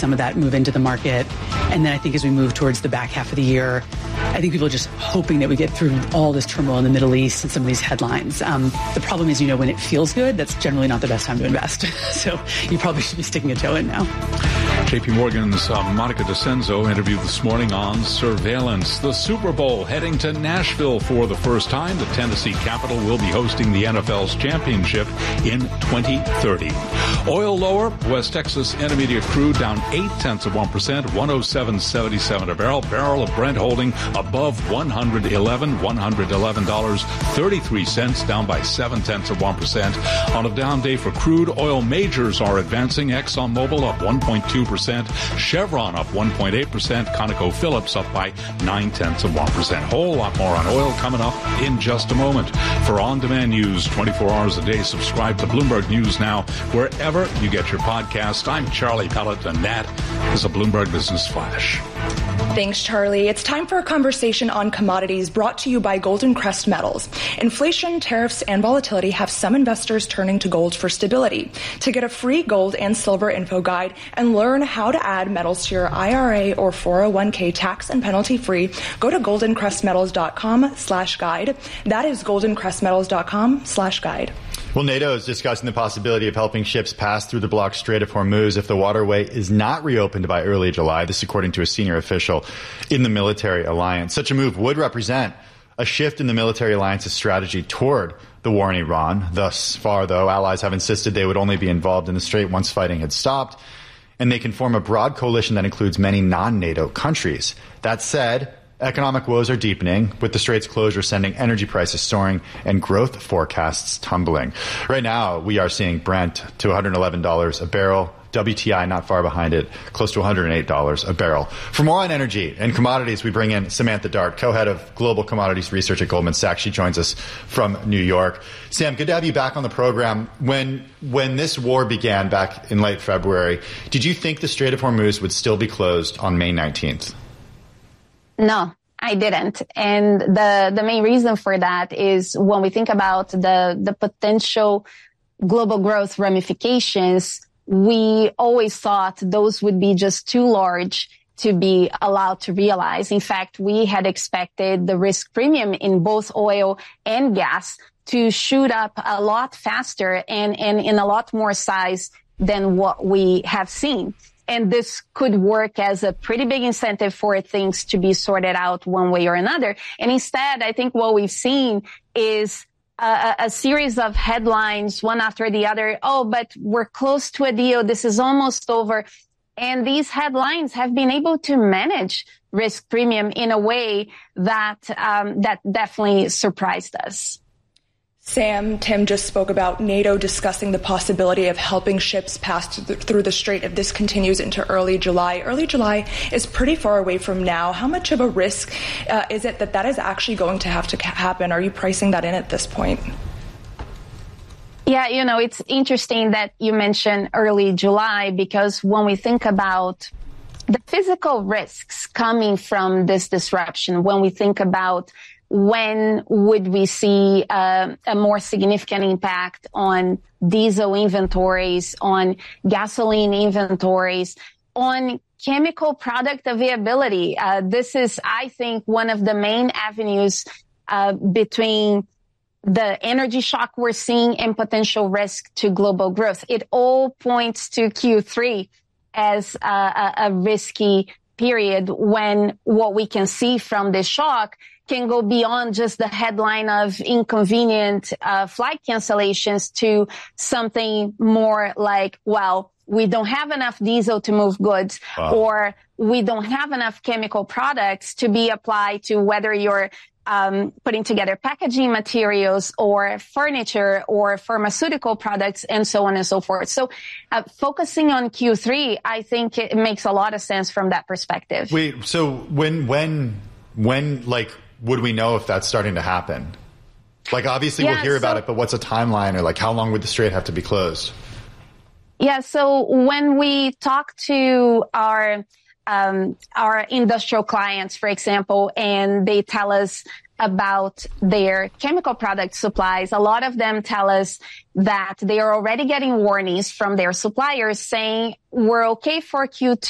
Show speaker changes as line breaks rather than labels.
some of that move into the market. And then I think as we move towards the back half of the year, I think people are just hoping that we get through all this turmoil in the Middle East and some of these headlines. The problem is, when it feels good, that's generally not the best time to invest. So you probably should be sticking a toe in now.
JP Morgan's Monica DeCenzo interviewed this morning on surveillance. The Super Bowl heading to Nashville for the first time. The Tennessee Capitol will be hosting the NFL's championship in 2030. Oil lower. West Texas Intermediate crude down 0.8%, 107.77 a barrel. Barrel of Brent holding above $111.33, down by 0.7%. On a down day for crude, oil majors are advancing. ExxonMobil up 1.2%. Chevron up 1.8%. ConocoPhillips up by 0.9%. Whole lot more on oil coming up in just a moment. For on-demand news 24 hours a day, subscribe to Bloomberg News Now wherever you get your podcast. I'm Charlie Pellet, and that is a Bloomberg Business Flash.
Thanks, Charlie. It's time for a conversation on commodities brought to you by Golden Crest Metals. Inflation, tariffs, and volatility have some investors turning to gold for stability. To get a free gold and silver info guide and learn how to add metals to your IRA or 401k tax and penalty free, go to goldencrestmetals.com/guide. That is goldencrestmetals.com/guide.
Well, NATO is discussing the possibility of helping ships pass through the blocked Strait of Hormuz if the waterway is not reopened by early July. This according to a senior official in the military alliance. Such a move would represent a shift in the military alliance's strategy toward the war in Iran. Thus far, though, allies have insisted they would only be involved in the strait once fighting had stopped, and they can form a broad coalition that includes many non-NATO countries. That said, economic woes are deepening, with the strait's closure sending energy prices soaring and growth forecasts tumbling. Right now, we are seeing Brent to $111 a barrel, WTI not far behind it, close to $108 a barrel. For more on energy and commodities, we bring in Samantha Dart, co-head of Global Commodities Research at Goldman Sachs. She joins us from New York. Sam, good to have you back on the program. When this war began back in late February, did you think the Strait of Hormuz would still be closed on May 19th?
No, I didn't. And the main reason for that is when we think about the potential global growth ramifications, we always thought those would be just too large to be allowed to realize. In fact, we had expected the risk premium in both oil and gas to shoot up a lot faster and in a lot more size than what we have seen. And this could work as a pretty big incentive for things to be sorted out one way or another. And instead, I think what we've seen is a series of headlines, one after the other. Oh, but we're close to a deal. This is almost over. And these headlines have been able to manage risk premium in a way that that definitely surprised us.
Sam, Tim just spoke about NATO discussing the possibility of helping ships pass through the strait if this continues into early July. Early July is pretty far away from now. How much of a risk is it that is actually going to have to happen? Are you pricing that in at this point?
Yeah, it's interesting that you mentioned early July, because when we think about the physical risks coming from this disruption, when we think about when would we see a more significant impact on diesel inventories, on gasoline inventories, on chemical product availability? This is, I think, one of the main avenues between the energy shock we're seeing and potential risk to global growth. It all points to Q3 as a risky period, when what we can see from this shock can go beyond just the headline of inconvenient flight cancellations to something more like, well, we don't have enough diesel to move goods, or we don't have enough chemical products to be applied to whether you're putting together packaging materials or furniture or pharmaceutical products and so on and so forth. So focusing on Q3, I think it makes a lot of sense from that perspective.
Wait, so when would we know if that's starting to happen? Like, obviously we'll hear about it, but what's a timeline, or like how long would the strait have to be closed?
Yeah, so when we talk to our industrial clients, for example, and they tell us about their chemical product supplies, a lot of them tell us that they are already getting warnings from their suppliers saying, we're okay for Q2,